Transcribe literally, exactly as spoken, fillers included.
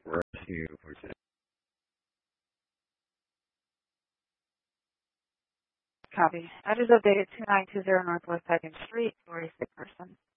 rescue for today. Copy. Address updated two nine two zero Northwest second Street, Gloria Sick Person.